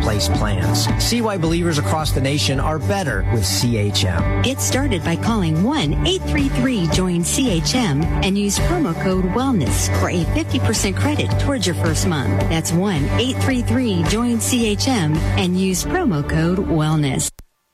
marketplace plans. See why believers across the nation are better with CHM. Get started by calling 1-833-JOIN-CHM and use promo code WELLNESS for a 50% credit towards your first month. That's 1-833-JOIN-CHM and use promo code WELLNESS.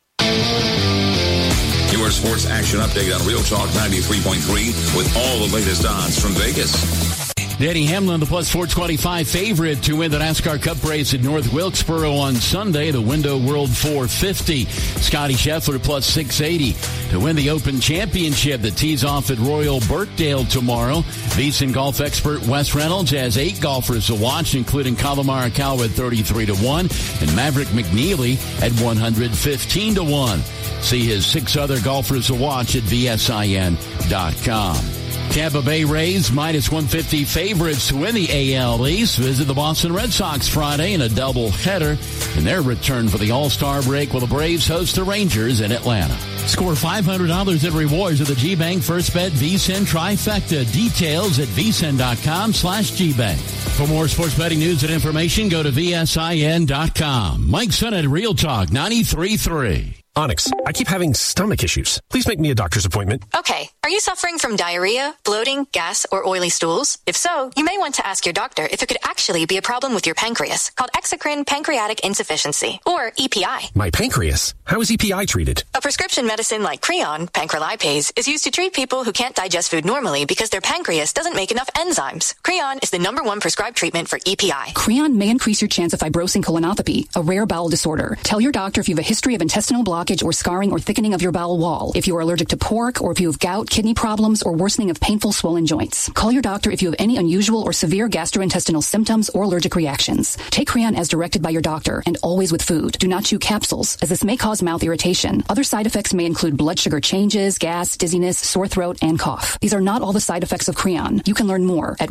Your sports action update on Real Talk 93.3 with all the latest odds from Vegas. Denny Hamlin, the plus 425 favorite to win the NASCAR Cup race at North Wilkesboro on Sunday, the Window World 450. Scotty Scheffler plus 680 to win the Open Championship that tees off at Royal Birkdale tomorrow. VSiN golf expert Wes Reynolds has 8 golfers to watch, including Collin Morikawa at 33-1 and Maverick McNeely at 115-1. See his 6 other golfers to watch at VSIN.com. Tampa Bay Rays minus 150 favorites to win the AL East. Visit the Boston Red Sox Friday in a doubleheader in their return for the All-Star break, while the Braves host the Rangers in Atlanta. Score $500 in rewards at the G-Bank First Bet VSiN Trifecta. Details at vsin.com/GBank. For more sports betting news and information, go to VSIN.com. Mike Sennett, Real Talk 93.3. Onyx, I keep having stomach issues. Please make me a doctor's appointment. Okay. Are you suffering from diarrhea, bloating, gas, or oily stools? If so, you may want to ask your doctor if it could actually be a problem with your pancreas, called exocrine pancreatic insufficiency, or EPI. My pancreas? How is EPI treated? A prescription medicine like Creon, pancrelipase, is used to treat people who can't digest food normally because their pancreas doesn't make enough enzymes. Creon is the #1 prescribed treatment for EPI. Creon may increase your chance of fibrosing colonopathy, a rare bowel disorder. Tell your doctor if you have a history of intestinal blockage or scarring or thickening of your bowel wall, if you are allergic to pork, or if you have gout, kidney problems, or worsening of painful swollen joints. Call your doctor if you have any unusual or severe gastrointestinal symptoms or allergic reactions. Take Creon as directed by your doctor and always with food. Do not chew capsules, as this may cause mouth irritation. Other side effects may include blood sugar changes, gas, dizziness, sore throat, and cough. These are not all the side effects of Creon. You can learn more at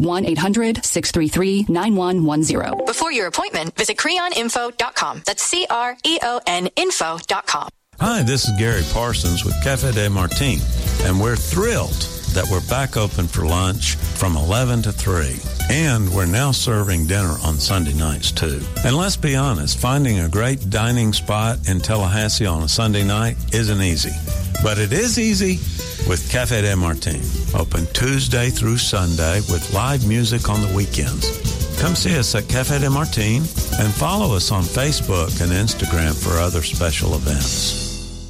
1-800-633-9110. Before your appointment, visit creoninfo.com. That's CREON info.com. Hi, this is Gary Parsons with Café de Martin, and we're thrilled that we're back open for lunch from 11 to 3. And we're now serving dinner on Sunday nights, too. And let's be honest, finding a great dining spot in Tallahassee on a Sunday night isn't easy. But it is easy with Café de Martin, open Tuesday through Sunday with live music on the weekends. Come see us at Café de Martin and follow us on Facebook and Instagram for other special events.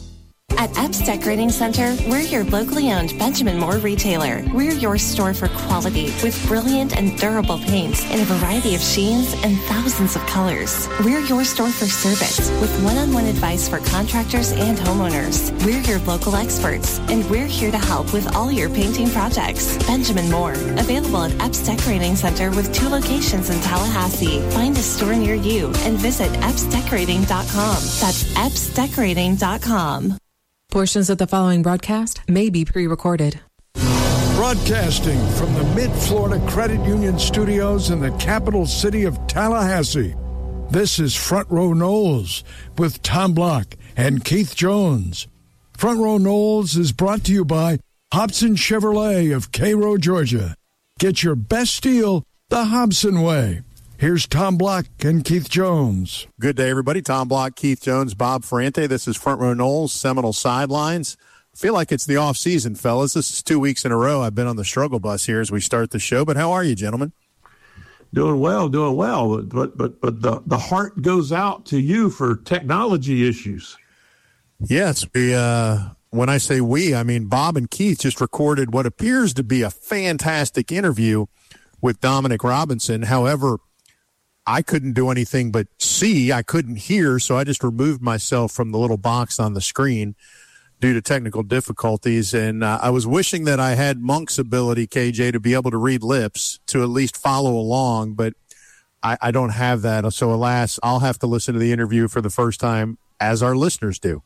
At Epps Decorating Center, we're your locally owned Benjamin Moore retailer. We're your store for quality with brilliant and durable paints in a variety of sheens and thousands of colors. We're your store for service with one-on-one advice for contractors and homeowners. We're your local experts, and we're here to help with all your painting projects. Benjamin Moore, available at Epps Decorating Center with 2 locations in Tallahassee. Find a store near you and visit EppsDecorating.com. That's EppsDecorating.com. Portions of the following broadcast may be pre-recorded. Broadcasting from the Mid-Florida Credit Union Studios in the capital city of Tallahassee, this is Front Row Knowles with Tom Block and Keith Jones. Front Row Knowles is brought to you by Hobson Chevrolet of Cairo, Georgia. Get your best deal the Hobson way. Here's Tom Block and Keith Jones. Good day, everybody. Tom Block, Keith Jones, Bob Ferrante. This is Front Row Knowles, Seminole Sidelines. I feel like it's the off-season, fellas. This is 2 weeks in a row I've been on the struggle bus here as we start the show. But how are you, gentlemen? Doing well. But the heart goes out to you for technology issues. Yes, when I say we, I mean Bob and Keith just recorded what appears to be a fantastic interview with Dominic Robinson. However, I couldn't do anything but see. I couldn't hear, so I just removed myself from the little box on the screen due to technical difficulties. And I was wishing that I had Monk's ability, KJ, to be able to read lips, to at least follow along, but I don't have that. So, alas, I'll have to listen to the interview for the first time, as our listeners do.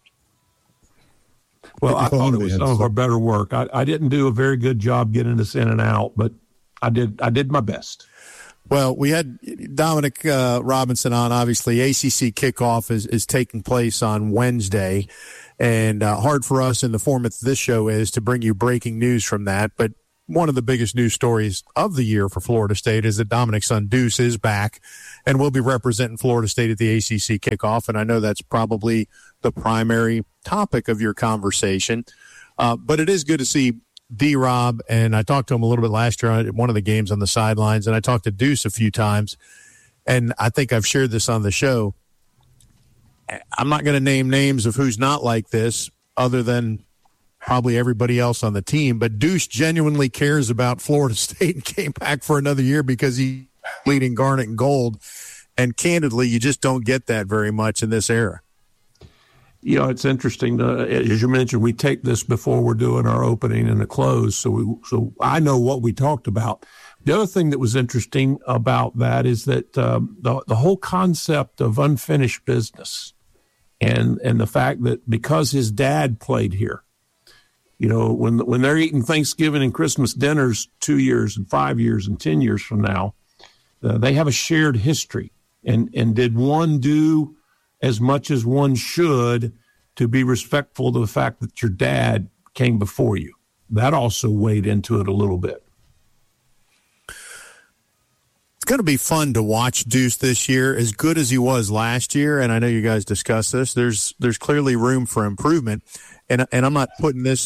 Well, I thought it was some of our better work. I didn't do a very good job getting us in and out, but I did my best. Well, we had Dominic Robinson on. Obviously, ACC kickoff is taking place on Wednesday, and hard for us in the format this show is to bring you breaking news from that. But one of the biggest news stories of the year for Florida State is that Dominic's son Deuce is back and will be representing Florida State at the ACC kickoff. And I know that's probably the primary topic of your conversation. But it is good to see D-Rob, and I talked to him a little bit last year at one of the games on the sidelines, and I talked to Deuce a few times, and I think I've shared this on the show. I'm not going to name names of who's not like this other than probably everybody else on the team, but Deuce genuinely cares about Florida State and came back for another year because he's leading Garnet and Gold, and candidly, you just don't get that very much in this era. You know, it's interesting. As you mentioned, we take this before we're doing our opening and the close, so I know what we talked about. The other thing that was interesting about that is that the whole concept of unfinished business and the fact that because his dad played here, you know, when they're eating Thanksgiving and Christmas dinners 2 years and 5 years and 10 years from now, they have a shared history. And did one do as much as one should to be respectful to the fact that your dad came before you? That also weighed into it a little bit. It's going to be fun to watch Deuce this year, as good as he was last year. And I know you guys discussed this. There's clearly room for improvement. And I'm not putting this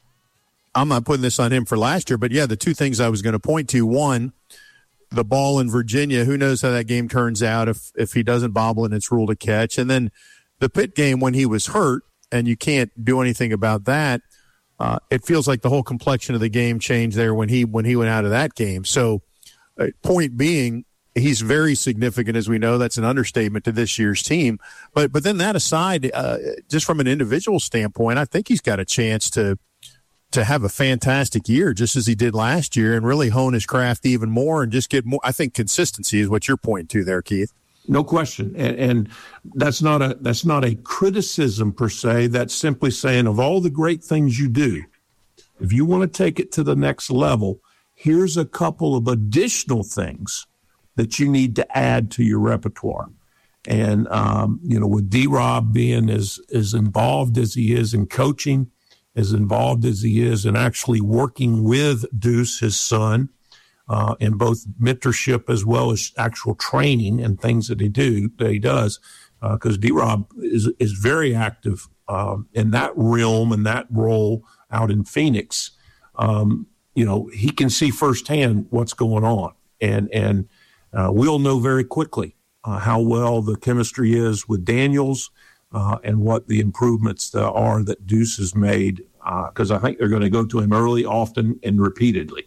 on him for last year, but yeah, the two things I was going to point to, one, the ball in Virginia, who knows how that game turns out if he doesn't bobble and it's ruled a catch. And then the Pitt game when he was hurt, and you can't do anything about that. It feels like the whole complexion of the game changed there when he went out of that game. So point being, he's very significant, as we know. That's an understatement to this year's team. But then that aside, just from an individual standpoint, I think he's got a chance to have a fantastic year, just as he did last year, and really hone his craft even more and just get more. I think consistency is what you're pointing to there, Keith. No question. And that's not a criticism per se. That's simply saying, of all the great things you do, if you want to take it to the next level, here's a couple of additional things that you need to add to your repertoire. And, with D-Rob being as involved as he is in coaching, as involved as he is in actually working with Deuce, his son, in both mentorship as well as actual training and things that he does, because D-Rob is very active in that realm and that role out in Phoenix. He can see firsthand what's going on, and we'll know very quickly how well the chemistry is with Daniels and what the improvements are that Deuce has made, because I think they're going to go to him early, often, and repeatedly.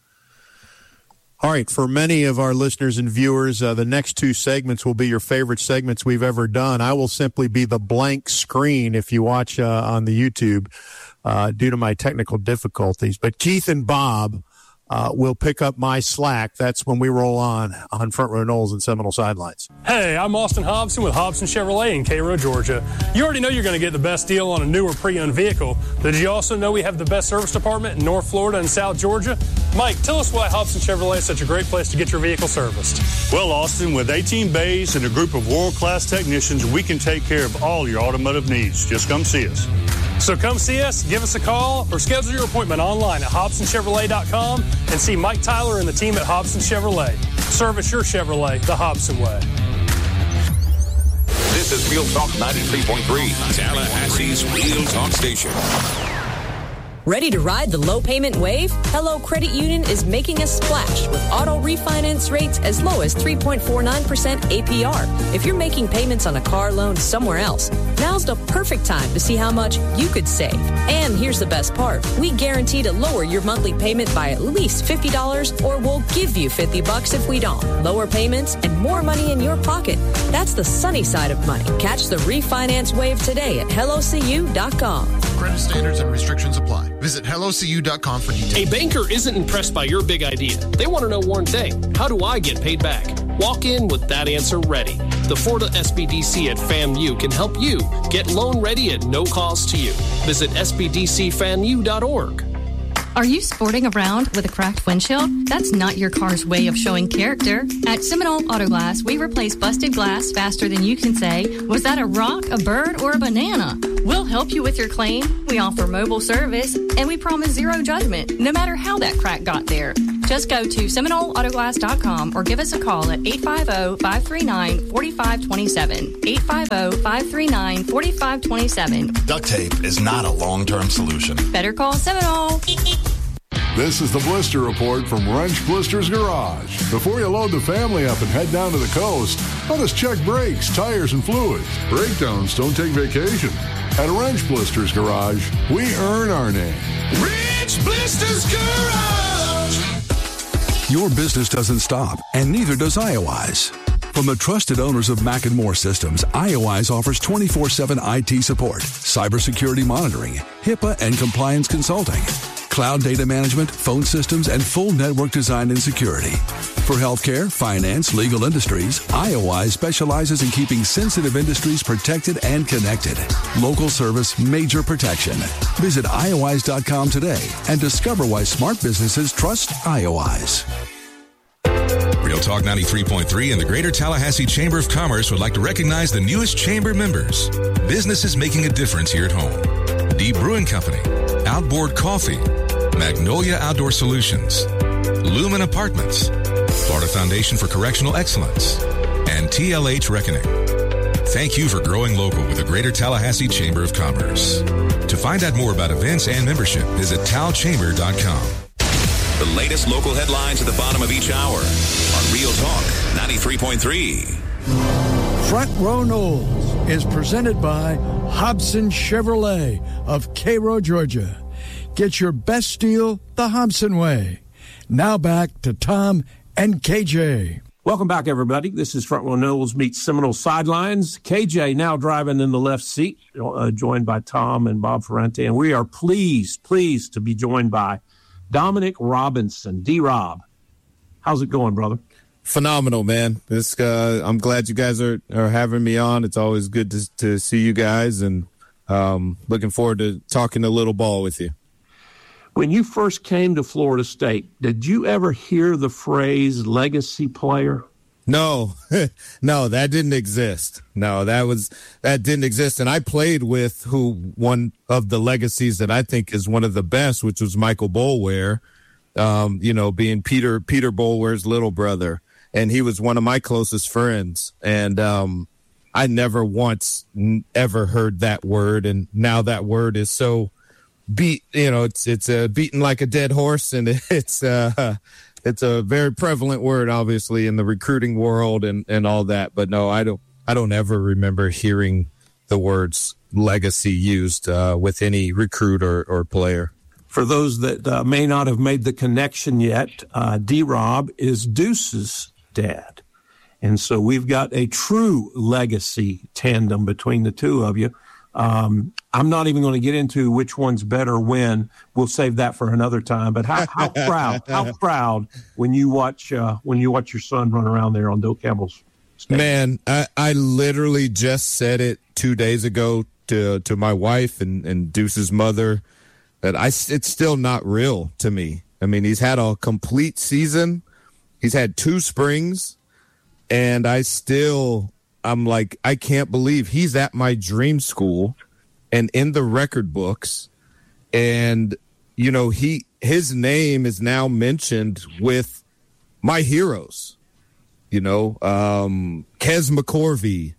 All right, for many of our listeners and viewers, the next two segments will be your favorite segments we've ever done. I will simply be the blank screen if you watch on the YouTube due to my technical difficulties. But Keith and Bob will pick up my slack. That's when we roll on Front Row Knowles and Seminole Sidelines. Hey, I'm Austin Hobson with Hobson Chevrolet in Cairo, Georgia. You already know you're going to get the best deal on a newer pre-owned vehicle, but did you also know we have the best service department in North Florida and South Georgia? Mike, tell us why Hobson Chevrolet is such a great place to get your vehicle serviced. Well, Austin, with 18 bays and a group of world-class technicians, we can take care of all your automotive needs. Just come see us. So come see us, give us a call, or schedule your appointment online at HobsonChevrolet.com and see Mike Tyler and the team at Hobson Chevrolet. Service your Chevrolet the Hobson way. This is Real Talk 93.3, Tallahassee's Real Talk station. Ready to ride the low payment wave? Hello Credit Union is making a splash with auto refinance rates as low as 3.49% APR. If you're making payments on a car loan somewhere else, now's the perfect time to see how much you could save. And here's the best part. We guarantee to lower your monthly payment by at least $50, or we'll give you $50 if we don't. Lower payments and more money in your pocket. That's the sunny side of money. Catch the refinance wave today at HelloCU.com. Credit standards and restrictions apply. Visit HelloCU.com for details. A banker isn't impressed by your big idea. They want to know one thing. How do I get paid back? Walk in with that answer ready. The Florida SBDC at FAMU can help you get loan ready at no cost to you. Visit SBDCFAMU.org. Are you sporting around with a cracked windshield? That's not your car's way of showing character. At Seminole Auto Glass, we replace busted glass faster than you can say, was that a rock, a bird, or a banana? We'll help you with your claim. We offer mobile service, and we promise zero judgment, no matter how that crack got there. Just go to SeminoleAutoglass.com or give us a call at 850-539-4527. 850-539-4527. Duct tape is not a long-term solution. Better call Seminole. This is the Blister Report from Wrench Blisters Garage. Before you load the family up and head down to the coast, let us check brakes, tires, and fluids. Breakdowns don't take vacation. At Wrench Blisters Garage, we earn our name. Wrench Blisters Garage! Your business doesn't stop, and neither does IOWise. From the trusted owners of Mac & More Systems, IOWise offers 24/7 IT support, cybersecurity monitoring, HIPAA and compliance consulting, cloud data management, phone systems, and full network design and security. For healthcare, finance, legal industries, IOWise specializes in keeping sensitive industries protected and connected. Local service, major protection. Visit iowise.com today and discover why smart businesses trust IOWise. Real Talk 93.3 and the Greater Tallahassee Chamber of Commerce would like to recognize the newest chamber members. Businesses making a difference here at home. D Brewing Company, Outboard Coffee, Magnolia Outdoor Solutions, Lumen Apartments, Florida Foundation for Correctional Excellence, and TLH Reckoning. Thank you for growing local with the Greater Tallahassee Chamber of Commerce. To find out more about events and membership, visit talchamber.com. The latest local headlines at the bottom of each hour on Real Talk 93.3. Front Row Knowles is presented by Hobson Chevrolet of Cairo, Georgia. Get your best deal the Hobson way. Now back to Tom and KJ. Welcome back, everybody. This is Front Row Knowles meets Seminole Sidelines. KJ now driving in the left seat, joined by Tom and Bob Ferrante. And we are pleased to be joined by Dominic Robinson. D-Rob, how's it going, brother? Phenomenal, man. I'm glad you guys are having me on. It's always good to see you guys, and looking forward to talking a little ball with you. When you first came to Florida State, did you ever hear the phrase legacy player? No, no, that didn't exist. No, that didn't exist. And I played with one of the legacies that I think is one of the best, which was Michael Boulware, being Peter Boulware's little brother. And he was one of my closest friends. And I never once ever heard that word. And now that word is so it's beaten like a dead horse. And it's a very prevalent word, obviously, in the recruiting world and all that. But no, I don't ever remember hearing the words legacy used with any recruit or player. For those that may not have made the connection yet, D-Rob is Deuce's dad. And so we've got a true legacy tandem between the two of you. I'm not even going to get into which one's better when. We'll save that for another time. But how proud when you watch your son run around there on Bill Campbell's stage? Man, I literally just said it 2 days ago to my wife and Deuce's mother that it's still not real to me. I mean, he's had a complete season. He's had 2 springs, and I'm like, I can't believe he's at my dream school and in the record books. And, his name is now mentioned with my heroes, Kes McCorvey,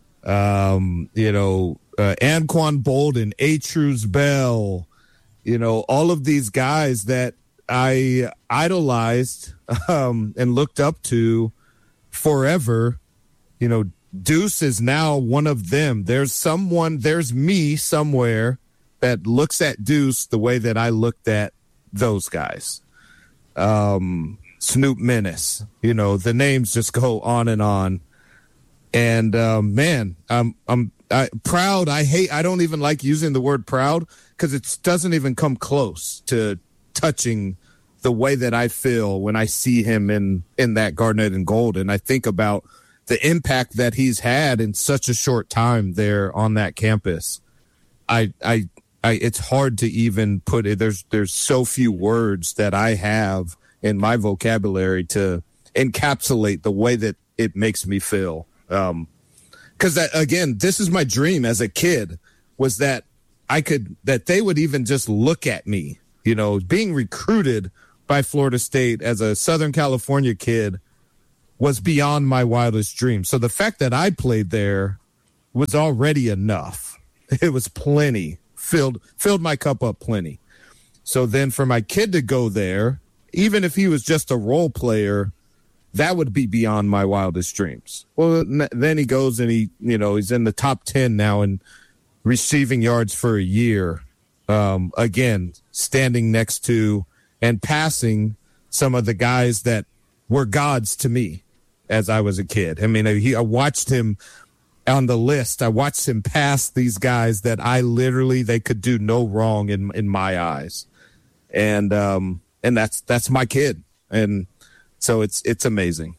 Anquan Bolden, Atruz Bell, all of these guys that I idolized and looked up to forever. Deuce is now one of them. There's me somewhere that looks at Deuce the way that I looked at those guys. Snoop Menace, the names just go on and on. And man, I'm proud. I don't even like using the word proud because it doesn't even come close to touching the way that I feel when I see him in that garnet and gold. And I think about the impact that he's had in such a short time there on that campus. I it's hard to even put it. There's so few words that I have in my vocabulary to encapsulate the way that it makes me feel. Because again, this is my dream as a kid, was that that they would even just look at me, being recruited by Florida State as a Southern California kid was beyond my wildest dreams. So the fact that I played there was already enough. It was plenty, filled my cup up plenty. So then for my kid to go there, even if he was just a role player, that would be beyond my wildest dreams. Well, then he goes and he's in the top 10 now in receiving yards for a year. Again, standing next to and passing some of the guys that were gods to me as I was a kid. I mean, I watched him on the list. I watched him pass these guys that they could do no wrong in my eyes. And that's my kid. And so it's amazing.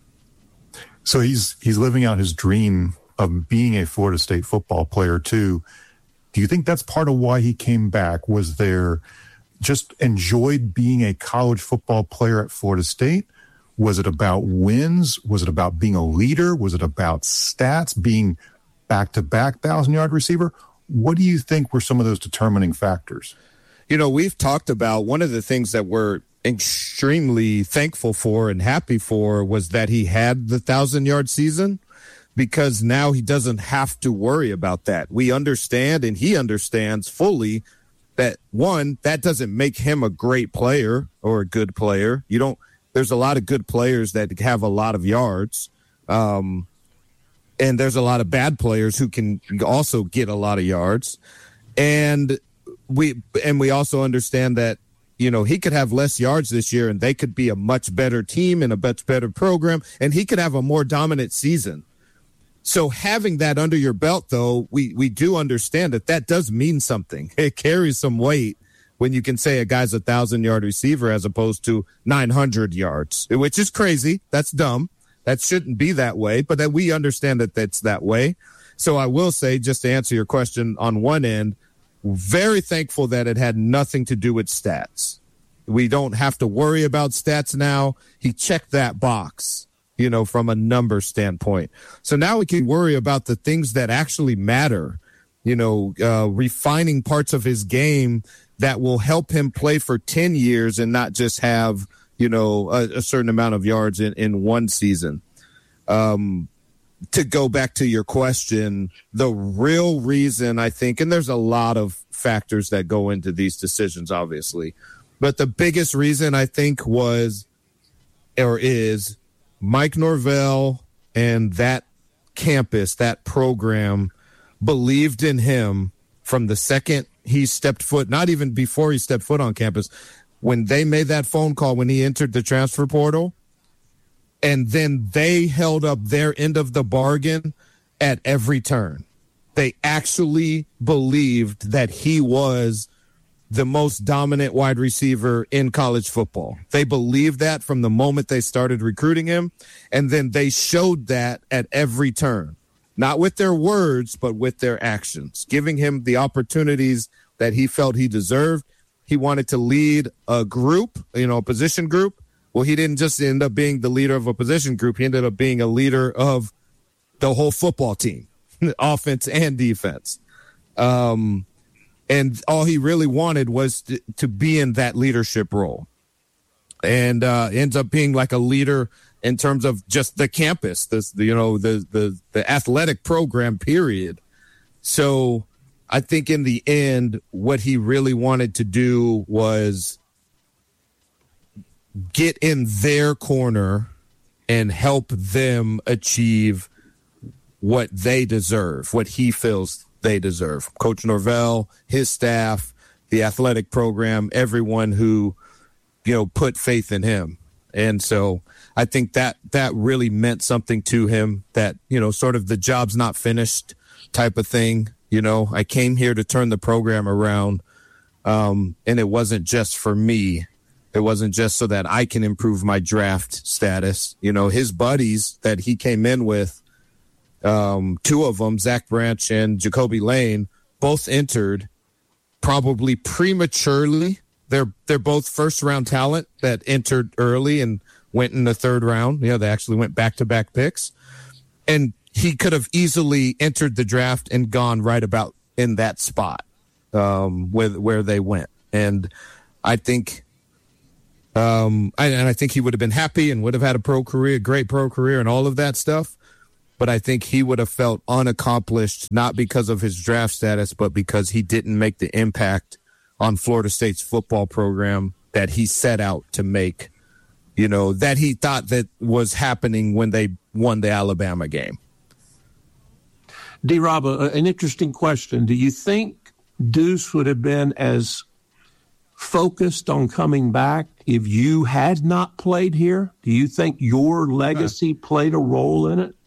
So he's living out his dream of being a Florida State football player too. Do you think that's part of why he came back? Was there just enjoyed being a college football player at Florida State? Was it about wins? Was it about being a leader? Was it about stats, being back-to-back 1,000-yard receiver? What do you think were some of those determining factors? We've talked about one of the things that we're extremely thankful for and happy for was that he had the 1,000-yard season, because now he doesn't have to worry about that. We understand, and he understands fully that, one, that doesn't make him a great player or a good player. There's a lot of good players that have a lot of yards. And there's a lot of bad players who can also get a lot of yards. And we also understand that, he could have less yards this year and they could be a much better team and a much better program, and he could have a more dominant season. So having that under your belt, though, we do understand that does mean something. It carries some weight when you can say a guy's 1,000-yard receiver as opposed to 900 yards, which is crazy. That's dumb. That shouldn't be that way, but that we understand that that's that way. So I will say, just to answer your question on one end, very thankful that it had nothing to do with stats. We don't have to worry about stats now. He checked that box, from a number standpoint. So now we can worry about the things that actually matter, refining parts of his game that will help him play for 10 years and not just have, a certain amount of yards in one season. To go back to your question, the real reason I think, and there's a lot of factors that go into these decisions, obviously, but the biggest reason I think is Mike Norvell and that campus, that program, believed in him from the second he stepped foot, not even before he stepped foot on campus, when they made that phone call when he entered the transfer portal. And then they held up their end of the bargain at every turn. They actually believed that he was the most dominant wide receiver in college football. They believed that from the moment they started recruiting him. And then they showed that at every turn, not with their words, but with their actions, giving him the opportunities that he felt he deserved. He wanted to lead a group, a position group. Well, he didn't just end up being the leader of a position group. He ended up being a leader of the whole football team, offense and defense. And all he really wanted was to be in that leadership role, and ends up being like a leader in terms of just the campus, the athletic program, period. So I think in the end, what he really wanted to do was get in their corner and help them achieve what they deserve, what he feels they deserve. Coach Norvell, his staff, the athletic program, everyone who, put faith in him. And so I think that really meant something to him, that, sort of the job's not finished type of thing. I came here to turn the program around. And it wasn't just for me. It wasn't just so that I can improve my draft status. His buddies that he came in with, two of them, Zach Branch and Jacoby Lane, both entered probably prematurely. They're both first-round talent that entered early and went in the third round. They actually went back-to-back picks. And he could have easily entered the draft and gone right about in that spot where they went. And I think I think he would have been happy and would have had a great pro career and all of that stuff. But I think he would have felt unaccomplished, not because of his draft status, but because he didn't make the impact on Florida State's football program that he set out to make, that he thought that was happening when they won the Alabama game. D-Rob, an interesting question. Do you think Deuce would have been as focused on coming back if you had not played here? Do you think your legacy played a role in it?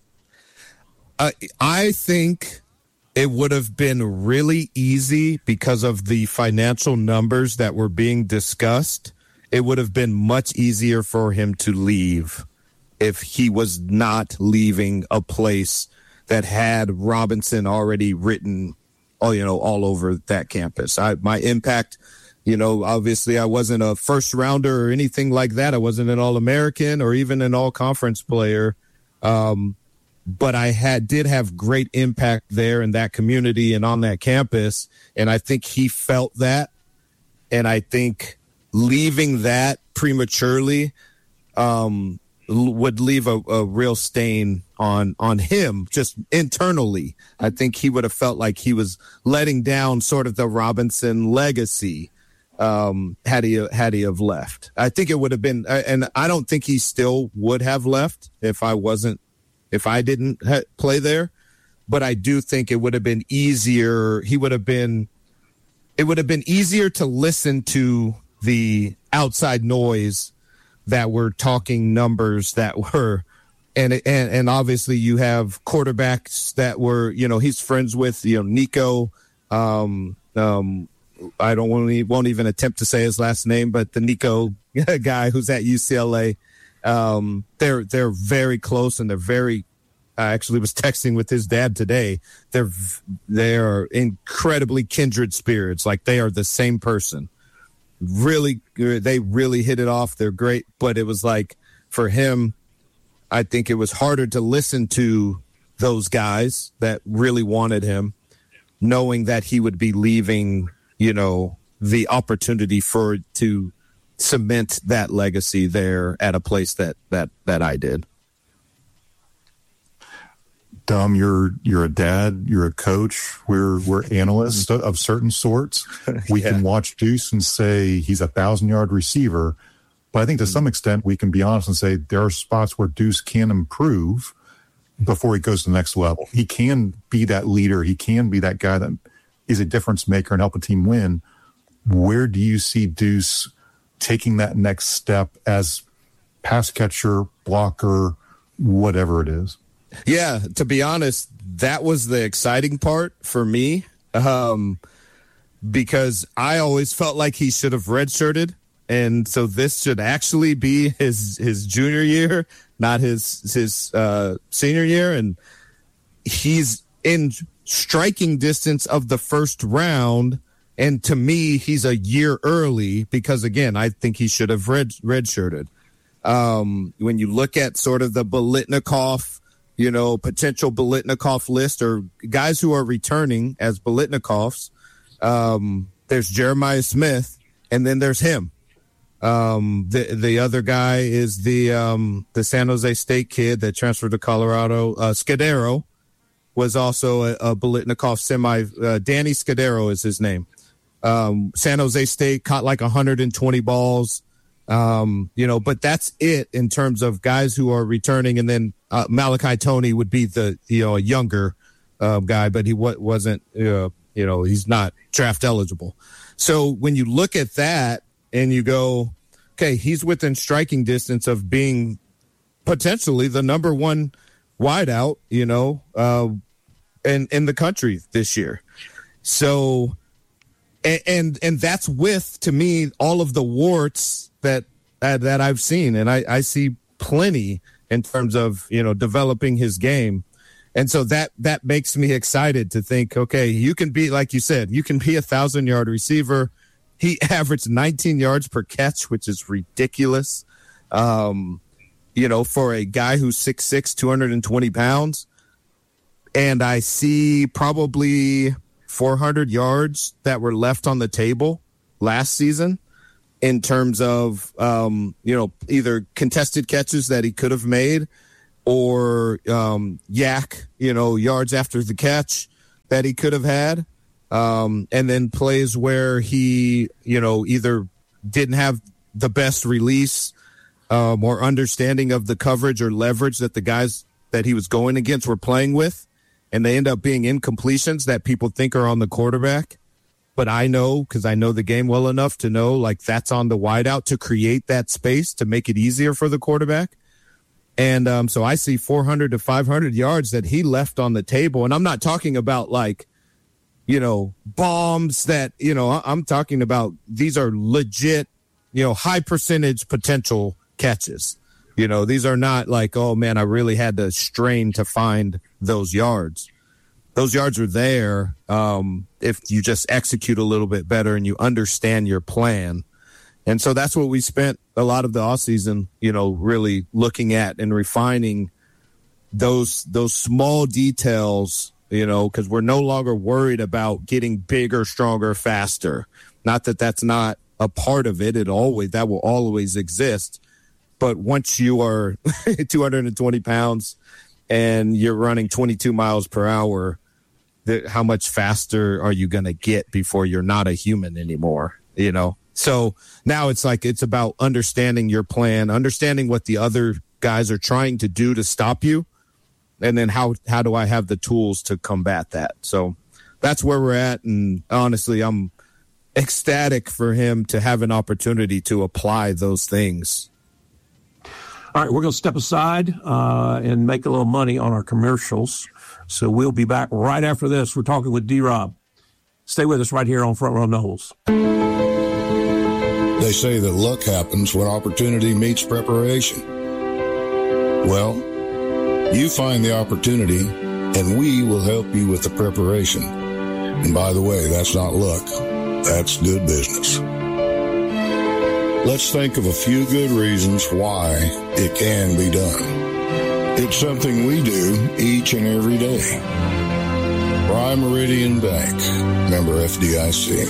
I think it would have been really easy because of the financial numbers that were being discussed. It would have been much easier for him to leave if he was not leaving a place that had Robinson already written, all over that campus. My impact, obviously I wasn't a first rounder or anything like that. I wasn't an All-American or even an all-conference player. But I did have great impact there in that community and on that campus. And I think he felt that. And I think leaving that prematurely would leave a real stain on him just internally. I think he would have felt like he was letting down sort of the Robinson legacy had he have left. I think it would have been, and I don't think he still would have left if I didn't play there, but I do think it would have been easier. It would have been easier to listen to the outside noise that were talking numbers that were, and obviously you have quarterbacks that were, he's friends with, Nico. I won't even attempt to say his last name, but the Nico guy who's at UCLA. They're very close, and they're very. I actually was texting with his dad today. They are incredibly kindred spirits. Like they are the same person. Really, they really hit it off. They're great, but it was like for him, I think it was harder to listen to those guys that really wanted him, knowing that he would be leaving. The opportunity to cement that legacy there at a place that I did. Dom, you're a dad, you're a coach, we're analysts of certain sorts. We can watch Deuce and say he's a 1,000-yard receiver, but I think to some extent we can be honest and say there are spots where Deuce can improve before he goes to the next level. He can be that leader, he can be that guy that is a difference maker and help a team win. Where do you see Deuce taking that next step as pass catcher, blocker, whatever it is? Yeah, to be honest, that was the exciting part for me because I always felt like he should have redshirted. And so this should actually be his junior year, not his senior year. And he's in striking distance of the first round. And to me, he's a year early because, again, I think he should have redshirted. When you look at sort of the Biletnikoff, potential Biletnikoff list or guys who are returning as Biletnikoffs, there's Jeremiah Smith, and then there's him. The other guy is the San Jose State kid that transferred to Colorado. Scudero was also a Biletnikoff semi. Danny Scudero is his name. San Jose State caught like 120 balls. But that's it in terms of guys who are returning. And then Malachi Toney would be a younger guy, but he wasn't, he's not draft eligible. So when you look at that and you go, okay, he's within striking distance of being potentially the number one wideout, in the country this year. So, and that's with, to me, all of the warts that I've seen, and I see plenty in terms of developing his game. And so that makes me excited to think, okay, you can be, like you said, you can be 1,000-yard receiver. He averaged 19 yards per catch, which is ridiculous. For a guy who's 6'6", 220 pounds. And I see probably 400 yards that were left on the table last season in terms of, either contested catches that he could have made or yards after the catch that he could have had. And then plays where he, either didn't have the best release or understanding of the coverage or leverage that the guys that he was going against were playing with. And they end up being incompletions that people think are on the quarterback. But I know, because I know the game well enough to know, like, that's on the wideout to create that space to make it easier for the quarterback. And so I see 400 to 500 yards that he left on the table. And I'm not talking about, like, bombs that, I'm talking about these are legit, high percentage potential catches. These are not like, oh, man, I really had to strain to find those yards. Those yards are there if you just execute a little bit better and you understand your plan. And so that's what we spent a lot of the offseason, really looking at and refining those small details, because we're no longer worried about getting bigger, stronger, faster. Not that that's not a part of it. That will always exist. But once you are 220 pounds and you're running 22 miles per hour, how much faster are you going to get before you're not a human anymore? So now it's about understanding your plan, understanding what the other guys are trying to do to stop you. And then how do I have the tools to combat that? So that's where we're at. And honestly, I'm ecstatic for him to have an opportunity to apply those things. All right, we're going to step aside and make a little money on our commercials. So we'll be back right after this. We're talking with D-Rob. Stay with us right here on Front Row Knowles. They say that luck happens when opportunity meets preparation. Well, you find the opportunity, and we will help you with the preparation. And by the way, that's not luck. That's good business. Let's think of a few good reasons why it can be done. It's something we do each and every day. Prime Meridian Bank, member FDIC.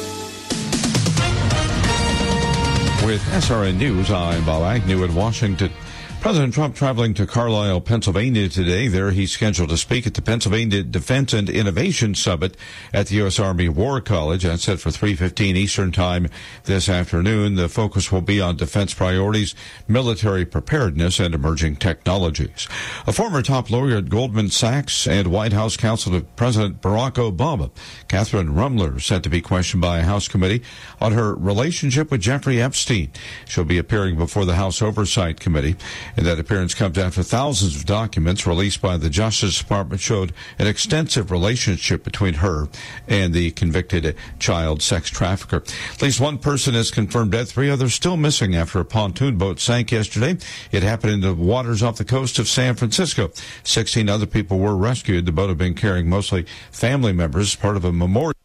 With SRN News, I'm Bob Agnew in Washington. President Trump traveling to Carlisle, Pennsylvania today. There he's scheduled to speak at the Pennsylvania Defense and Innovation Summit at the U.S. Army War College. That's set for 3:15 Eastern Time this afternoon. The focus will be on defense priorities, military preparedness, and emerging technologies. A former top lawyer at Goldman Sachs and White House counsel to President Barack Obama, Catherine Rumler, set to be questioned by a House committee on her relationship with Jeffrey Epstein. She'll be appearing before the House Oversight Committee. And that appearance comes after thousands of documents released by the Justice Department showed an extensive relationship between her and the convicted child sex trafficker. At least one person is confirmed dead. 3 others still missing after a pontoon boat sank yesterday. It happened in the waters off the coast of San Francisco. 16 other people were rescued. The boat had been carrying mostly family members, part of a memorial.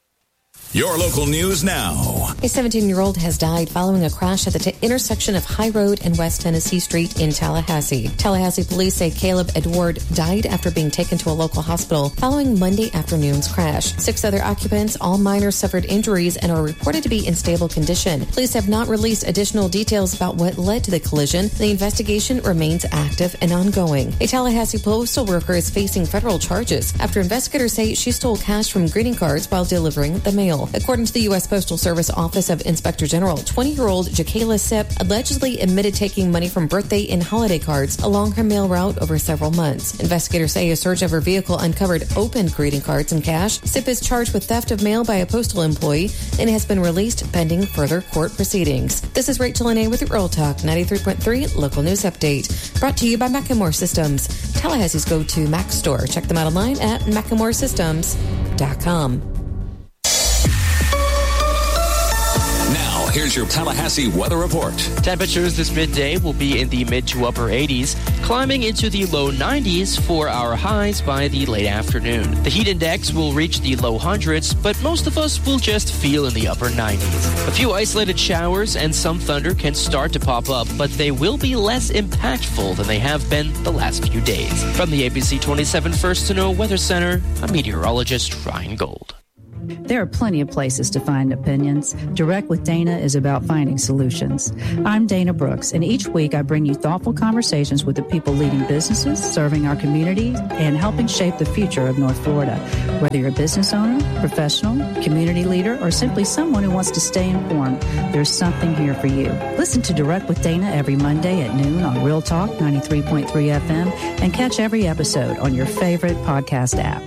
Your local news now. A 17-year-old has died following a crash at the intersection of High Road and West Tennessee Street in Tallahassee. Tallahassee police say Caleb Edward died after being taken to a local hospital following Monday afternoon's crash. 6 other occupants, all minors, suffered injuries and are reported to be in stable condition. Police have not released additional details about what led to the collision. The investigation remains active and ongoing. A Tallahassee postal worker is facing federal charges after investigators say she stole cash from greeting cards while delivering the mail. According to the U.S. Postal Service Office of Inspector General, 20-year-old Jakayla Sipp allegedly admitted taking money from birthday and holiday cards along her mail route over several months. Investigators say a search of her vehicle uncovered opened greeting cards and cash. Sipp is charged with theft of mail by a postal employee and has been released pending further court proceedings. This is Rachel Lene with Real Talk 93.3 Local News Update. Brought to you by Macklemore Systems, Tallahassee's go-to Mac store. Check them out online at MacklemoreSystems.com. here's your Tallahassee weather report. Temperatures this midday will be in the mid to upper 80s, climbing into the low 90s for our highs by the late afternoon. The heat index will reach the low hundreds, but most of us will just feel in the upper 90s. A few isolated showers and some thunder can start to pop up, but they will be less impactful than they have been the last few days. From the ABC 27 First to Know Weather Center, I'm meteorologist Ryan Gold. There are plenty of places to find opinions. Direct with Dana is about finding solutions. I'm Dana Brooks, and each week I bring you thoughtful conversations with the people leading businesses, serving our community, and helping shape the future of North Florida. Whether you're a business owner, professional, community leader, or simply someone who wants to stay informed, there's something here for you. Listen to Direct with Dana every Monday at noon on Real Talk 93.3 FM, and catch every episode on your favorite podcast app.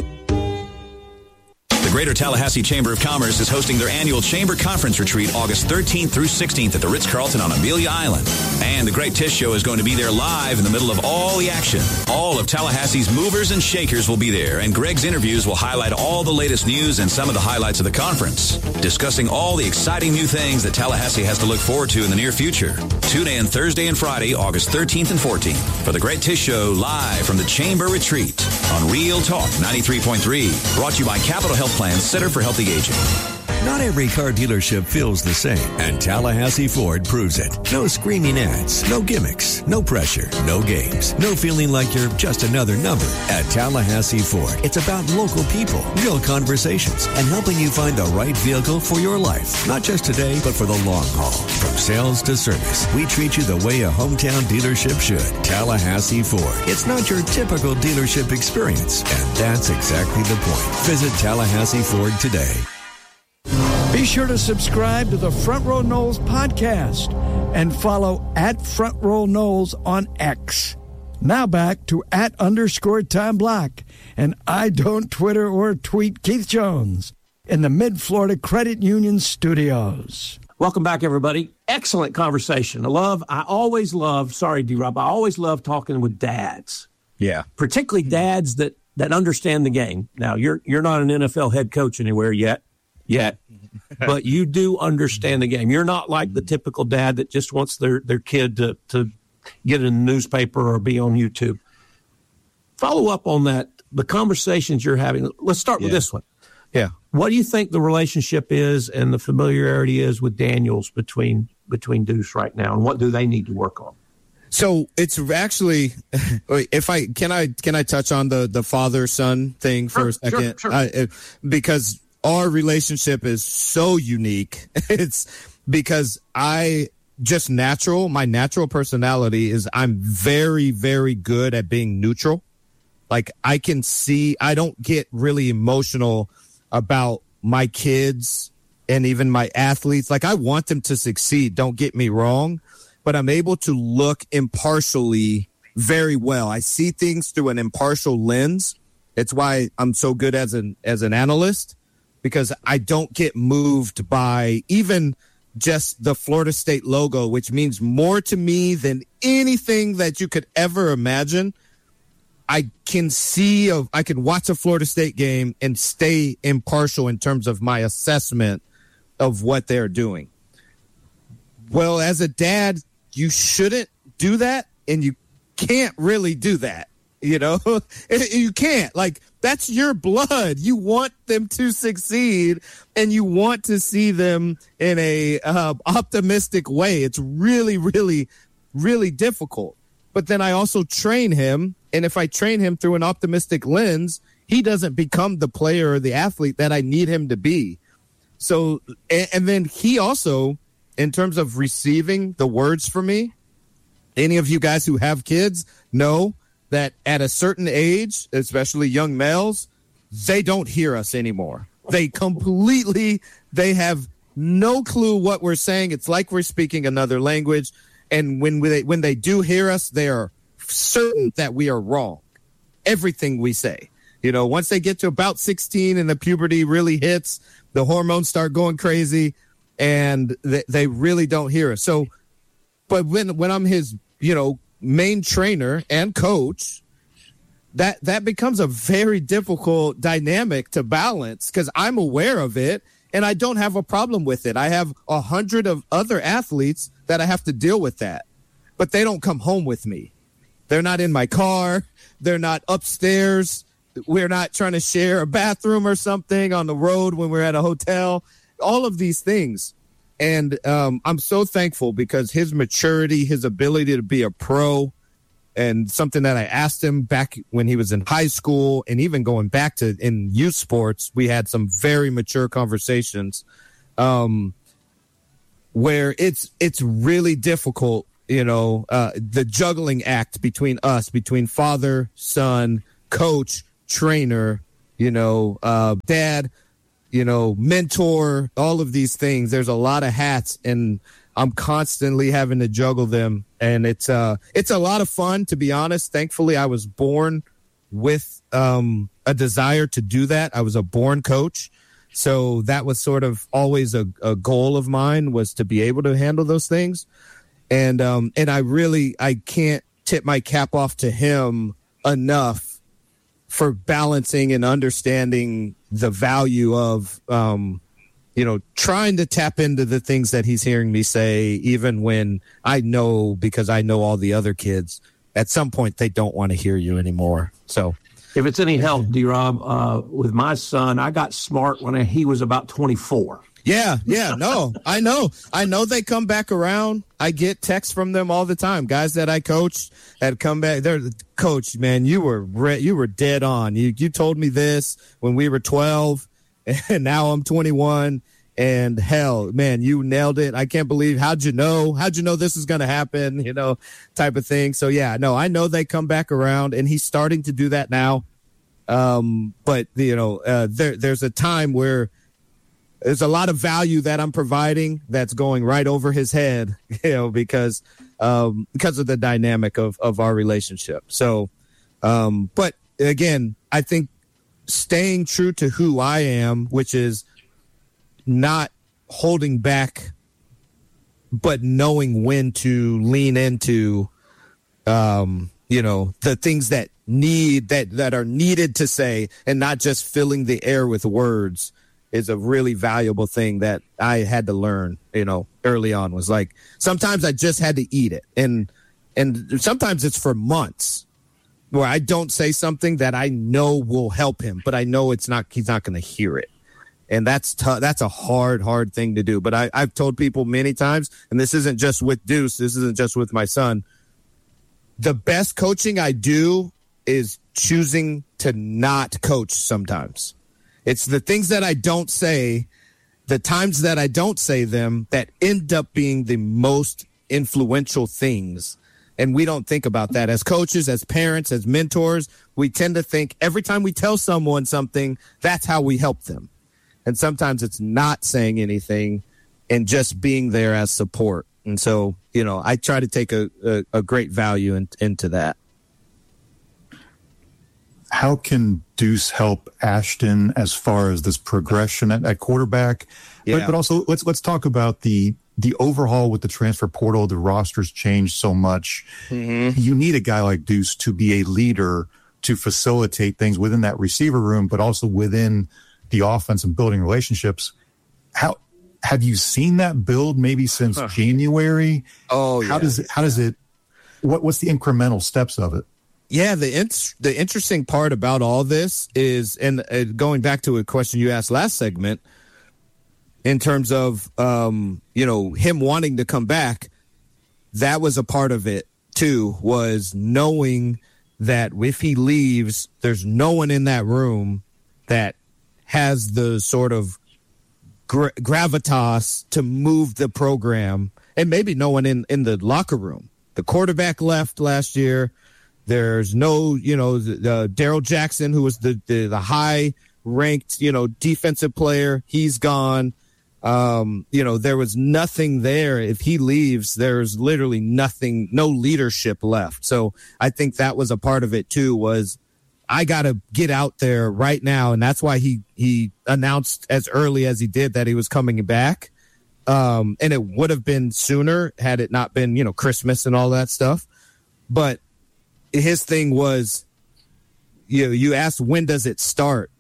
The Greater Tallahassee Chamber of Commerce is hosting their annual Chamber Conference Retreat August 13th through 16th at the Ritz-Carlton on Amelia Island. And the Great Tish Show is going to be there live in the middle of all the action. All of Tallahassee's movers and shakers will be there, and Greg's interviews will highlight all the latest news and some of the highlights of the conference, discussing all the exciting new things that Tallahassee has to look forward to in the near future. Tune in Thursday and Friday, August 13th and 14th for the Great Tish Show live from the Chamber Retreat on Real Talk 93.3. Brought to you by Capital Health Plan Center for Healthy Aging. Not every car dealership feels the same, and Tallahassee Ford proves it. No screaming ads, no gimmicks, no pressure, no games, no feeling like you're just another number. At Tallahassee Ford, it's about local people, real conversations, and helping you find the right vehicle for your life. Not just today, but for the long haul. From sales to service, we treat you the way a hometown dealership should. Tallahassee Ford. It's not your typical dealership experience, and that's exactly the point. Visit Tallahassee Ford today. Be sure to subscribe to the Front Row Knowles podcast and follow at Front Row Knowles on X. Now back to @_Tom Block and I don't Twitter or tweet Keith Jones in the Mid-Florida Credit Union studios. Welcome back, everybody. Excellent conversation. I always love talking with dads. Yeah. Particularly dads that understand the game. Now, you're not an NFL head coach anywhere yet, but you do understand the game. You're not like the typical dad that just wants their kid to get in the newspaper or be on YouTube. Follow up on that, the conversations you're having. Let's start with this one. Yeah. What do you think the relationship is and the familiarity is with Daniels between Deuce right now, and what do they need to work on? So it's actually, can I touch on the father-son thing for a second? Sure. Because our relationship is so unique. It's because my natural personality is I'm very, very good at being neutral. Like I don't get really emotional about my kids and even my athletes. Like I want them to succeed. Don't get me wrong, but I'm able to look impartially very well. I see things through an impartial lens. It's why I'm so good as an analyst, because I don't get moved by even just the Florida State logo, which means more to me than anything that you could ever imagine. I can watch a Florida State game and stay impartial in terms of my assessment of what they're doing. Well, as a dad, you shouldn't do that, and you can't really do that. You know, you can't. Like, that's your blood. You want them to succeed, and you want to see them in a optimistic way. It's really, really, really difficult. But then I also train him, and if I train him through an optimistic lens, he doesn't become the player or the athlete that I need him to be. So, and then he also, in terms of receiving the words from me, any of you guys who have kids know that at a certain age, especially young males, they don't hear us anymore. They have no clue what we're saying. It's like we're speaking another language. And when they do hear us, they are certain that we are wrong. Everything we say. You know, once they get to about 16 and the puberty really hits, the hormones start going crazy, and they really don't hear us. So, but when I'm his, main trainer and coach, that becomes a very difficult dynamic to balance, because I'm aware of it and I don't have a problem with it. I have 100 of other athletes that I have to deal with that, but they don't come home with me. They're not in my car. They're not upstairs. We're not trying to share a bathroom or something on the road when we're at a hotel. All of these things. And I'm so thankful because his maturity, his ability to be a pro, and something that I asked him back when he was in high school and even going back to in youth sports, we had some very mature conversations where it's really difficult, the juggling act between us, between father, son, coach, trainer, dad, mentor, all of these things. There's a lot of hats, and I'm constantly having to juggle them. And it's a lot of fun, to be honest. Thankfully, I was born with a desire to do that. I was a born coach. So that was sort of always a goal of mine, was to be able to handle those things. And I can't tip my cap off to him enough for balancing and understanding the value of, trying to tap into the things that he's hearing me say, even when I know, because I know all the other kids, at some point they don't want to hear you anymore. So if it's any help, D-Rob, with my son, I got smart when he was about 24. Yeah, no, I know they come back around. I get texts from them all the time. Guys that I coached had come back. They're, coach, man, you were dead on. You told me this when we were 12, and now I'm 21. And hell, man, you nailed it. I can't believe, how'd you know this is going to happen, type of thing. So yeah, no, I know they come back around, and he's starting to do that now. But there's a time where there's a lot of value that I'm providing that's going right over his head, because of the dynamic of our relationship. So, but again, I think staying true to who I am, which is not holding back, but knowing when to lean into, the things that are needed to say, and not just filling the air with words, is a really valuable thing that I had to learn, early on. Was like, sometimes I just had to eat it. And sometimes it's for months where I don't say something that I know will help him, but I know he's not going to hear it. And that's a hard thing to do. But I've told people many times, and this isn't just with Deuce, this isn't just with my son, the best coaching I do is choosing to not coach sometimes. It's the things that I don't say, the times that I don't say them, that end up being the most influential things. And we don't think about that as coaches, as parents, as mentors. We tend to think every time we tell someone something, that's how we help them. And sometimes it's not saying anything and just being there as support. And so, I try to take a great value into that. How can Deuce help Ashton as far as this progression at quarterback? Yeah. But also let's talk about the overhaul with the transfer portal. The roster's changed so much. Mm-hmm. You need a guy like Deuce to be a leader, to facilitate things within that receiver room, but also within the offense and building relationships. How have you seen that build maybe since January? Oh, yeah. How does it? What's the incremental steps of it? Yeah, the interesting part about all this is, and going back to a question you asked last segment, in terms of him wanting to come back, that was a part of it too, was knowing that if he leaves, there's no one in that room that has the sort of gravitas to move the program, and maybe no one in the locker room. The quarterback left last year. There's no, Darrell Jackson, who was the high-ranked, defensive player. He's gone. There was nothing there. If he leaves, there's literally nothing, no leadership left. So I think that was a part of it too, was I got to get out there right now. And that's why he announced as early as he did that he was coming back. And it would have been sooner had it not been, Christmas and all that stuff. But his thing was, you asked, when does it start?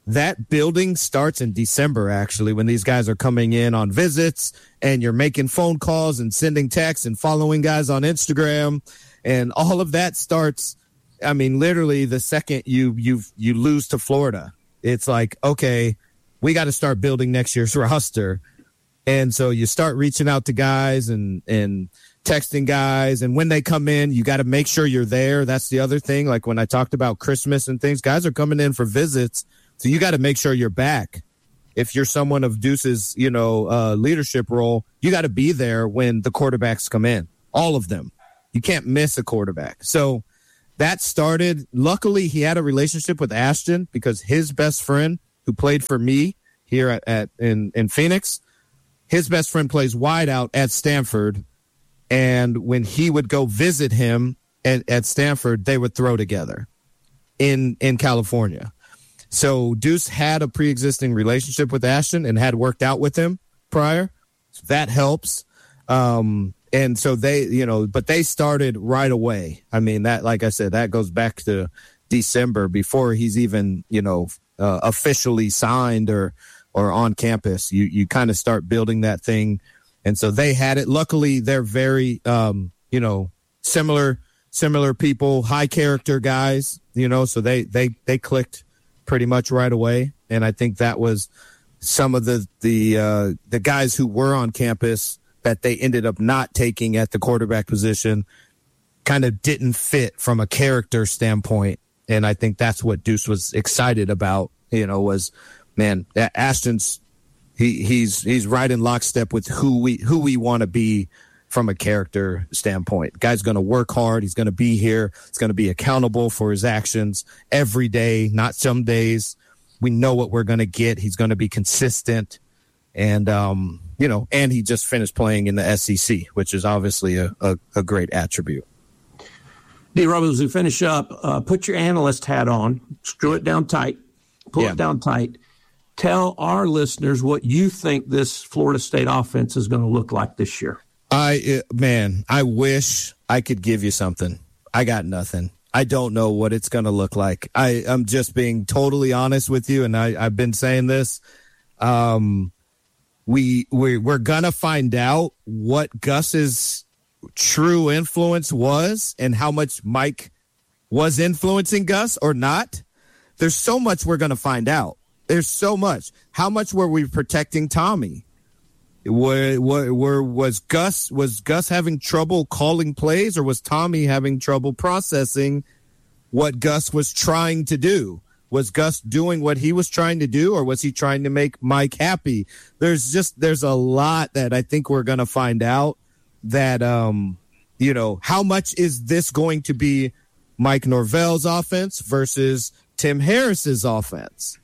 that building starts in December, actually, when these guys are coming in on visits and you're making phone calls and sending texts and following guys on Instagram. And all of that starts, I mean, literally the second you lose to Florida. It's like, okay, we got to start building next year's roster. And so you start reaching out to guys and texting guys. And when they come in, you got to make sure you're there. That's the other thing. Like when I talked about Christmas and things, guys are coming in for visits. So you got to make sure you're back. If you're someone of Deuce's, leadership role, you got to be there when the quarterbacks come in, all of them. You can't miss a quarterback. So that started. Luckily, he had a relationship with Ashton because his best friend, who played for me here in Phoenix, his best friend plays wideout at Stanford. And when he would go visit him at Stanford, they would throw together in California. So Deuce had a pre-existing relationship with Ashton and had worked out with him prior. So that helps. And so they, but they started right away. I mean, that, like I said, that goes back to December before he's even, officially signed or on campus. You kind of start building that thing. And so they had it. Luckily, they're very, similar people, high character guys, so they clicked pretty much right away. And I think that was some of the guys who were on campus that they ended up not taking at the quarterback position kind of didn't fit from a character standpoint. And I think that's what Deuce was excited about, was, man, Ashton's, he's right in lockstep with who we want to be from a character standpoint. Guy's going to work hard. He's going to be here. He's going to be accountable for his actions every day, not some days. We know what we're going to get. He's going to be consistent. And, and he just finished playing in the SEC, which is obviously a great attribute. D. Rob, as we finish up, put your analyst hat on, screw it down tight, pull it down tight. Tell our listeners what you think this Florida State offense is going to look like this year. I wish I could give you something. I got nothing. I don't know what it's going to look like. I'm just being totally honest with you, and I've been saying this. We're going to find out what Gus's true influence was and how much Mike was influencing Gus or not. There's so much we're going to find out. There's so much. How much were we protecting Tommy? Was Gus having trouble calling plays, or was Tommy having trouble processing what Gus was trying to do? Was Gus doing what he was trying to do, or was he trying to make Mike happy? There's a lot that I think we're going to find out that, how much is this going to be Mike Norvell's offense versus Tim Harris's offense?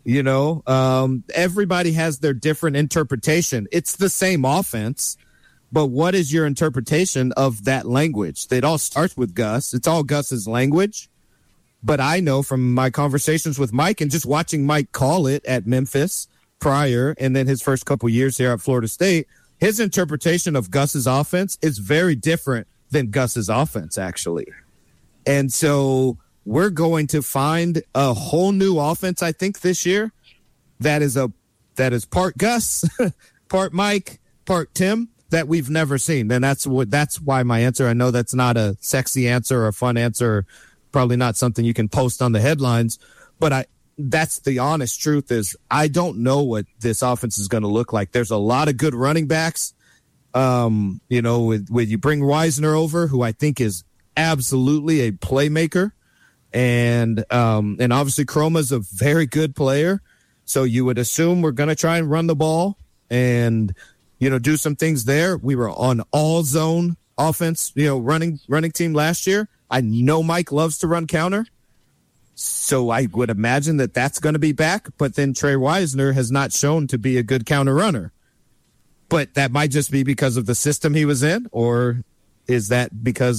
Everybody has their different interpretation. It's the same offense, but what is your interpretation of that language? It all starts with Gus. It's all Gus's language. But I know from my conversations with Mike and just watching Mike call it at Memphis prior and then his first couple years here at Florida State, his interpretation of Gus's offense is very different than Gus's offense, actually. And so we're going to find a whole new offense, I think, this year that is part Gus, part Mike, part Tim that we've never seen. And that's why my answer, I know that's not a sexy answer or a fun answer, probably not something you can post on the headlines, but that's the honest truth is I don't know what this offense is going to look like. There's a lot of good running backs. When you bring Wisner over, who I think is absolutely a playmaker. And obviously Chroma's a very good player. So you would assume we're going to try and run the ball and, do some things there. We were on all zone offense, running team last year. I know Mike loves to run counter. So I would imagine that that's going to be back. But then Trey Wisner has not shown to be a good counter runner. But that might just be because of the system he was in, or is that because,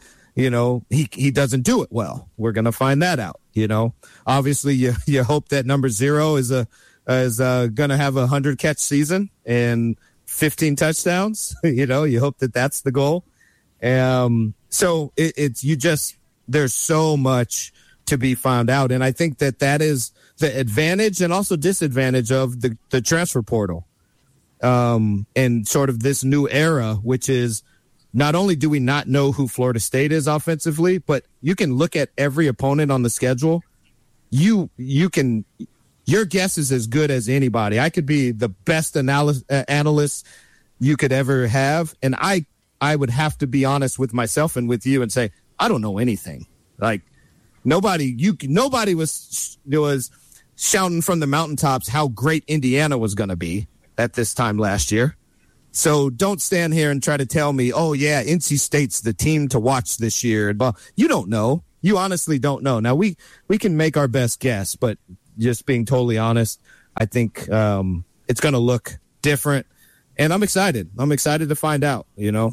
he doesn't do it well? We're going to find that out. Obviously you hope that number 0 is going to have a 100 catch season and 15 touchdowns. You hope that that's the goal. So there's so much to be found out. And I think that is the advantage and also disadvantage of the transfer portal. And sort of this new era, which is not only do we not know who Florida State is offensively, but you can look at every opponent on the schedule. Your guess is as good as anybody. I could be the best analyst you could ever have, and I would have to be honest with myself and with you and say, I don't know anything. Like nobody was shouting from the mountaintops how great Indiana was going to be at this time last year. So don't stand here and try to tell me, oh yeah, NC State's the team to watch this year. But you don't know. You honestly don't know. Now we can make our best guess, but just being totally honest, I think it's going to look different, and I'm excited. I'm excited to find out.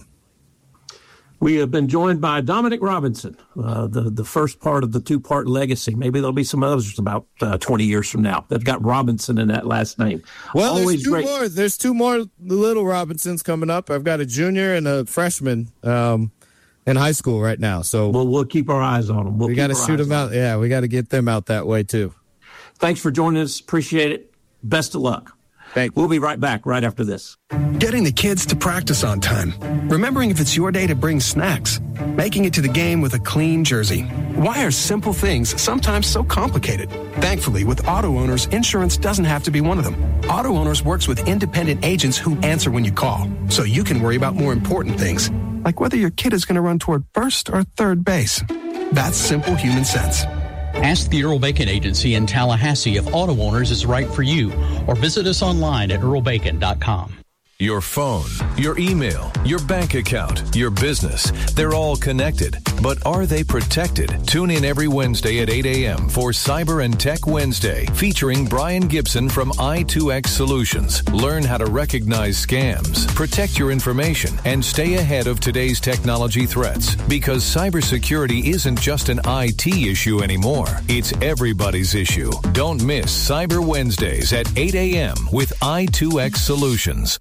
We have been joined by Dominic Robinson, the first part of the two-part legacy. Maybe there'll be some others about 20 years from now that got Robinson in that last name. Well, there's two more. There's two more little Robinsons coming up. I've got a junior and a freshman in high school right now. So we'll keep our eyes on them. We got to shoot them out. Yeah, we got to get them out that way too. Thanks for joining us. Appreciate it. Best of luck. Thanks. We'll be right back right after this. Getting the kids to practice on time. Remembering if it's your day to bring snacks. Making it to the game with a clean jersey. Why are simple things sometimes so complicated? Thankfully, with Auto Owners, insurance doesn't have to be one of them. Auto Owners works with independent agents who answer when you call, so you can worry about more important things, like whether your kid is going to run toward first or third base. That's simple human sense. Ask the Earl Bacon Agency in Tallahassee if Auto Owners is right for you, or visit us online at earlbacon.com. Your phone, your email, your bank account, your business, they're all connected. But are they protected? Tune in every Wednesday at 8 a.m. for Cyber and Tech Wednesday, featuring Brian Gibson from i2X Solutions. Learn how to recognize scams, protect your information, and stay ahead of today's technology threats. Because cybersecurity isn't just an IT issue anymore. It's everybody's issue. Don't miss Cyber Wednesdays at 8 a.m. with i2X Solutions.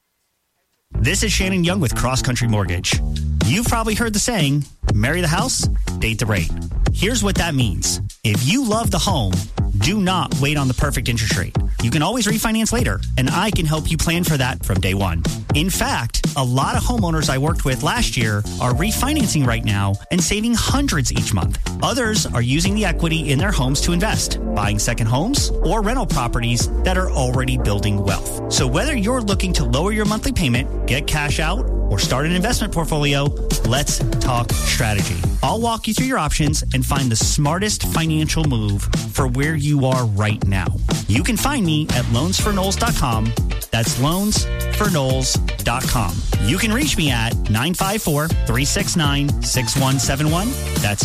This is Shannon Young with Cross Country Mortgage. You've probably heard the saying, marry the house, date the rate. Here's what that means. If you love the home, do not wait on the perfect interest rate. You can always refinance later, and I can help you plan for that from day one. In fact, a lot of homeowners I worked with last year are refinancing right now and saving hundreds each month. Others are using the equity in their homes to invest, buying second homes or rental properties that are already building wealth. So whether you're looking to lower your monthly payment, get cash out, or start an investment portfolio, let's talk strategy. I'll walk you through your options and find the smartest financial move for where you are right now. You can find me at loansforknowles.com. That's loansforknowles.com. You can reach me at 954-369-6171. That's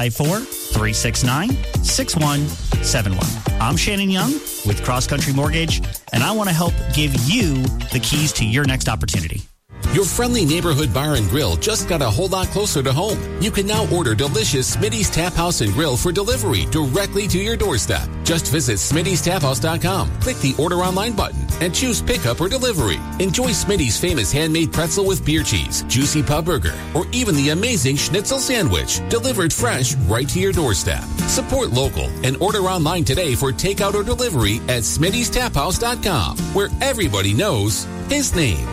954-369-6171. I'm Shannon Young with Cross Country Mortgage, and I want to help give you the keys to your next opportunity. Your friendly neighborhood bar and grill just got a whole lot closer to home. You can now order delicious Smitty's Tap House and Grill for delivery directly to your doorstep. Just visit Smitty'sTapHouse.com, click the Order Online button, and choose pickup or delivery. Enjoy Smitty's famous handmade pretzel with beer cheese, juicy pub burger, or even the amazing schnitzel sandwich, delivered fresh right to your doorstep. Support local and order online today for takeout or delivery at Smitty'sTapHouse.com, where everybody knows his name.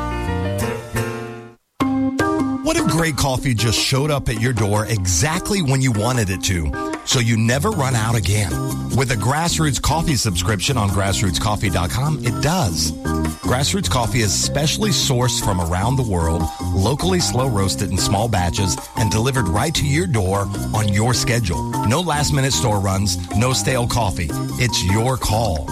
What if great coffee just showed up at your door exactly when you wanted it to, so you never run out again? With a Grassroots Coffee subscription on grassrootscoffee.com, it does. Grassroots Coffee is specially sourced from around the world, locally slow roasted in small batches, and delivered right to your door on your schedule. No last-minute store runs, no stale coffee. It's your call.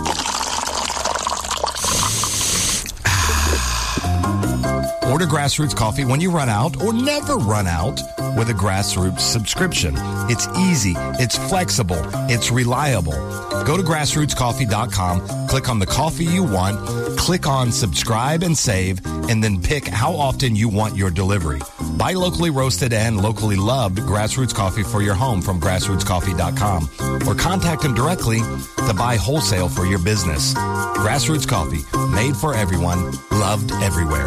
Order Grassroots Coffee when you run out or never run out with a Grassroots subscription. It's easy, it's flexible, it's reliable. Go to grassrootscoffee.com, click on the coffee you want, click on subscribe and save, and then pick how often you want your delivery. Buy locally roasted and locally loved Grassroots Coffee for your home from grassrootscoffee.com, or contact them directly to buy wholesale for your business. Grassroots Coffee, made for everyone, loved everywhere.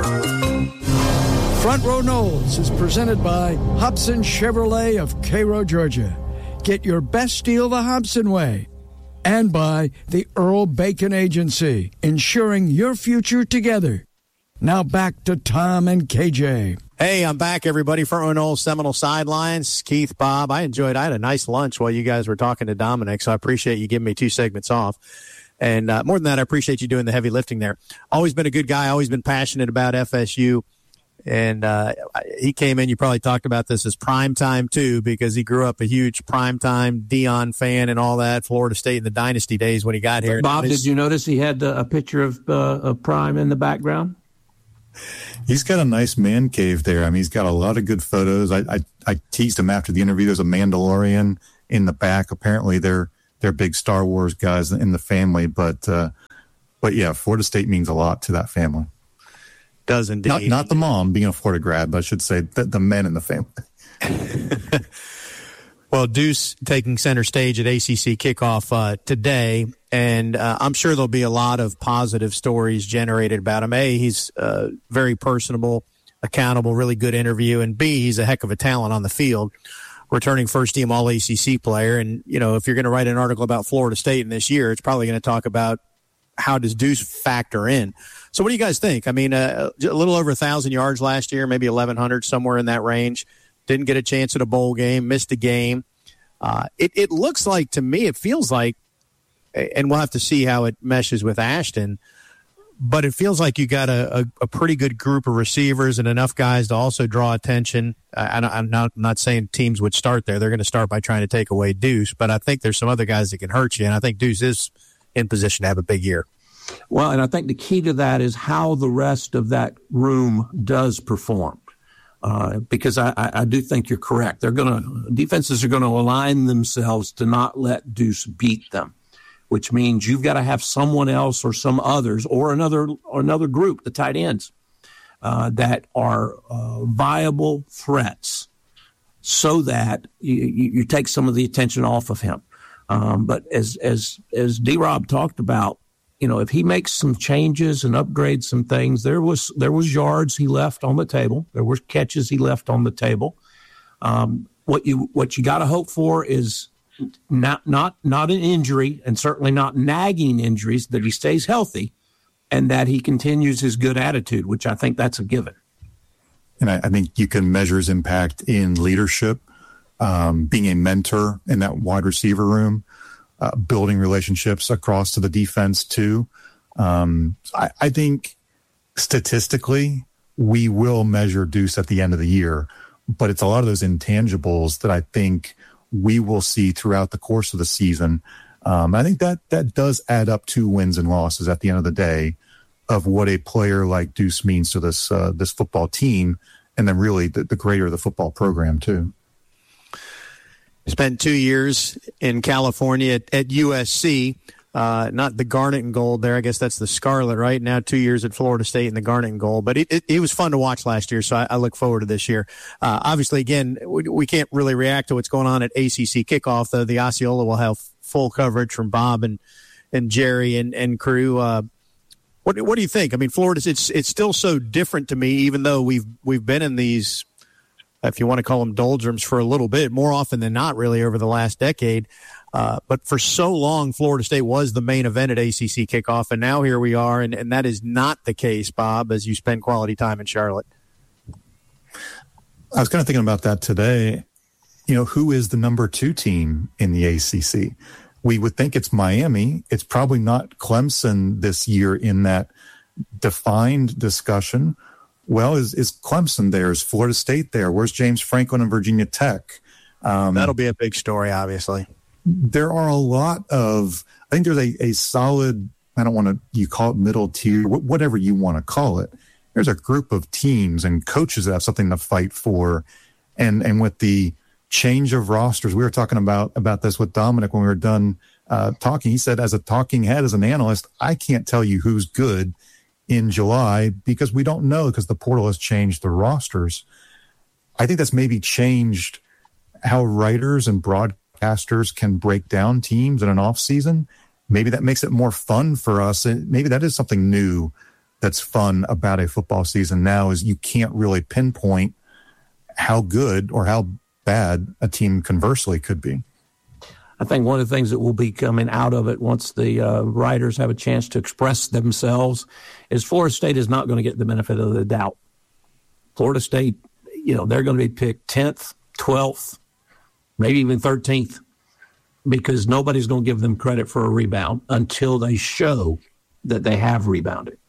Front Row Knowles is presented by Hobson Chevrolet of Cairo, Georgia. Get your best deal the Hobson way. And by the Earl Bacon Agency, ensuring your future together. Now back to Tom and KJ. Hey, I'm back, everybody, for Knowles Seminole Sidelines. Keith, Bob, I had a nice lunch while you guys were talking to Dominic, so I appreciate you giving me 2 segments off. And more than that, I appreciate you doing the heavy lifting there. Always been a good guy, always been passionate about FSU. And he came in, you probably talked about this as primetime, too, because he grew up a huge primetime Deion fan and all that, Florida State in the dynasty days when he got here. Bob, did you notice he had a picture of Prime in the background? He's got a nice man cave there. I mean, he's got a lot of good photos. I teased him after the interview. There's a Mandalorian in the back. Apparently, they're big Star Wars guys in the family. But yeah, Florida State means a lot to that family. Does indeed. Not the mom being a Florida grad, but I should say the men in the family. Well, Deuce taking center stage at ACC kickoff today, and I'm sure there'll be a lot of positive stories generated about him. A, he's very personable, accountable, really good interview, and B, he's a heck of a talent on the field, returning first-team All-ACC player. And, you know, if you're going to write an article about Florida State in this year, it's probably going to talk about how does Deuce factor in. So what do you guys think? I mean, a little over 1,000 yards last year, maybe 1,100, somewhere in that range. Didn't get a chance at a bowl game, missed a game. It looks like, to me, it feels like, and we'll have to see how it meshes with Ashton, but it feels like you got a pretty good group of receivers and enough guys to also draw attention. I'm not saying teams would start there. They're going to start by trying to take away Deuce, but I think there's some other guys that can hurt you, and I think Deuce is in position to have a big year. Well, and I think the key to that is how the rest of that room does perform. Because I do think you're correct. Defenses are going to align themselves to not let Deuce beat them, which means you've got to have someone else or some others or another group, the tight ends, that are viable threats, so that you take some of the attention off of him. But as D-Rob talked about, you know, if he makes some changes and upgrades some things, there was yards he left on the table. There were catches he left on the table. What you got to hope for is not an injury, and certainly not nagging injuries, that he stays healthy and that he continues his good attitude, which I think that's a given. And I think you can measure his impact in leadership, being a mentor in that wide receiver room, building relationships across to the defense too. I think statistically we will measure Deuce at the end of the year, but it's a lot of those intangibles that I think we will see throughout the course of the season. I think that does add up to wins and losses at the end of the day of what a player like Deuce means to this football team, and then really the greater of the football program too. Spent 2 years in California at USC, not the Garnet and Gold there. I guess that's the Scarlet, right? Now 2 years at Florida State in the Garnet and Gold. But it was fun to watch last year, so I look forward to this year. Obviously, again, we can't really react to what's going on at ACC kickoff, though. The Osceola will have full coverage from Bob and Jerry and crew. What do you think? I mean, Florida's it's still so different to me, even though we've been in these, if you want to call them doldrums, for a little bit, more often than not, really, over the last decade. But for so long, Florida State was the main event at ACC kickoff, and now here we are, and that is not the case, Bob, as you spend quality time in Charlotte. I was kind of thinking about that today. You know, who is the number 2 team in the ACC? We would think it's Miami. It's probably not Clemson this year in that defined discussion. Well, is Clemson there? Is Florida State there? Where's James Franklin and Virginia Tech? That'll be a big story, obviously. There are a lot of, I think there's a solid, I don't want to, you call it middle tier, whatever you want to call it. There's a group of teams and coaches that have something to fight for. And with the change of rosters, we were talking about this with Dominic when we were done talking. He said, as a talking head, as an analyst, I can't tell you who's good in July because we don't know, because the portal has changed the rosters. I think that's maybe changed how writers and broadcasters can break down teams in an off season. Maybe that makes it more fun for us. And maybe that is something new that's fun about a football season now, is you can't really pinpoint how good or how bad a team conversely could be. I think one of the things that will be coming out of it once the writers have a chance to express themselves is Florida State is not going to get the benefit of the doubt. Florida State, they're going to be picked 10th, 12th, maybe even 13th, because nobody's going to give them credit for a rebound until they show that they have rebounded.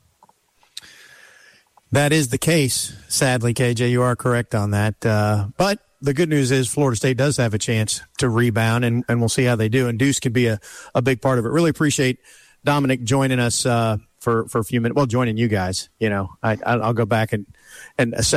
That is the case. Sadly, KJ, you are correct on that. But the good news is Florida State does have a chance to rebound, and we'll see how they do. And Deuce could be a big part of it. Really appreciate Dominic joining us for a few minutes. Well, joining you guys. I'll go back and